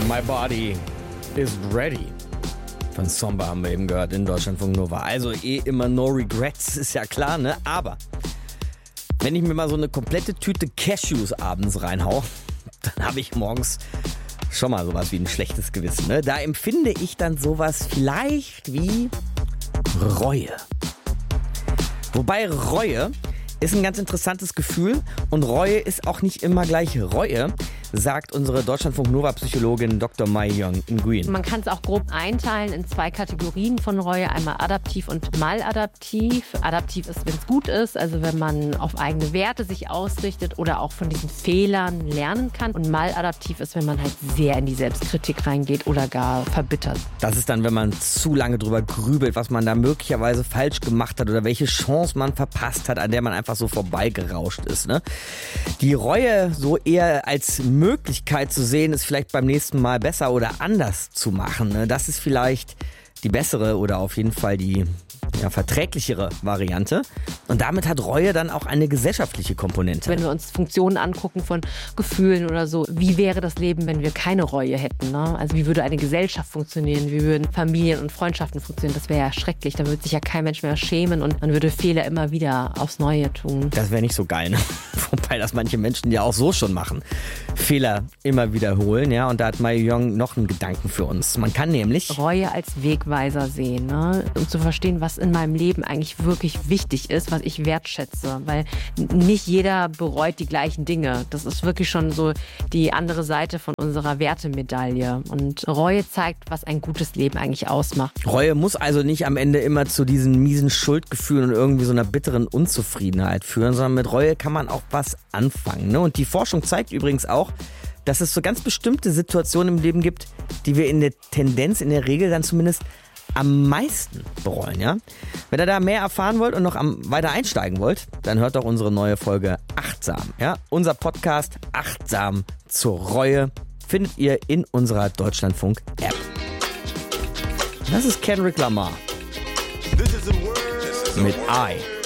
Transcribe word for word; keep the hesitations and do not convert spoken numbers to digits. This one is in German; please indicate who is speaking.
Speaker 1: My Body is Ready. Von Somba haben wir eben gehört in Deutschlandfunk Nova. Also eh immer no regrets, ist ja klar, ne? Aber wenn ich mir mal so eine komplette Tüte Cashews abends reinhau, dann habe ich morgens schon mal sowas wie ein schlechtes Gewissen, ne? Da empfinde ich dann sowas vielleicht wie Reue. Wobei Reue ist ein ganz interessantes Gefühl und Reue ist auch nicht immer gleich Reue, sagt unsere Deutschlandfunk-Nova-Psychologin Doktor Mai-Young Nguyen.
Speaker 2: Man kann es auch grob einteilen in zwei Kategorien von Reue, einmal adaptiv und maladaptiv. Adaptiv ist, wenn es gut ist, also wenn man auf eigene Werte sich ausrichtet oder auch von diesen Fehlern lernen kann. Und maladaptiv ist, wenn man halt sehr in die Selbstkritik reingeht oder gar verbittert.
Speaker 1: Das ist dann, wenn man zu lange drüber grübelt, was man da möglicherweise falsch gemacht hat oder welche Chance man verpasst hat, an der man einfach so vorbeigerauscht ist, ne? Die Reue so eher als Möglichkeit zu sehen, es vielleicht beim nächsten Mal besser oder anders zu machen, ne? Das ist vielleicht die bessere oder auf jeden Fall die ja, verträglichere Variante. Und damit hat Reue dann auch eine gesellschaftliche Komponente.
Speaker 2: Wenn wir uns Funktionen angucken von Gefühlen oder so, wie wäre das Leben, wenn wir keine Reue hätten, ne? Also wie würde eine Gesellschaft funktionieren, wie würden Familien und Freundschaften funktionieren, das wäre ja schrecklich, da würde sich ja kein Mensch mehr schämen und man würde Fehler immer wieder aufs Neue tun.
Speaker 1: Das wäre nicht so geil, ne? Wobei das manche Menschen ja auch so schon machen. Fehler immer wiederholen, ja, und da hat Mai-Young noch einen Gedanken für uns. Man kann nämlich
Speaker 2: Reue als Wegweiser sehen, ne? Um zu verstehen, was in meinem Leben eigentlich wirklich wichtig ist, was ich wertschätze, weil nicht jeder bereut die gleichen Dinge. Das ist wirklich schon so die andere Seite von unserer Wertemedaille. Und Reue zeigt, was ein gutes Leben eigentlich ausmacht.
Speaker 1: Reue muss also nicht am Ende immer zu diesen miesen Schuldgefühlen und irgendwie so einer bitteren Unzufriedenheit führen, sondern mit Reue kann man auch was anfangen, ne? Und die Forschung zeigt übrigens auch, dass es so ganz bestimmte Situationen im Leben gibt, die wir in der Tendenz, in der Regel dann zumindest am meisten bereuen, ja? Wenn ihr da mehr erfahren wollt und noch am, weiter einsteigen wollt, dann hört doch unsere neue Folge Achtsam, ja? Unser Podcast Achtsam zur Reue findet ihr in unserer Deutschlandfunk-App. Das ist Kendrick Lamar mit I.